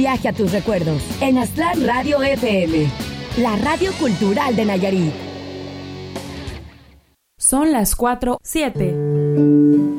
viaje a tus recuerdos en Aztlán Radio FM, la radio cultural de Nayarit. Son las 4:07.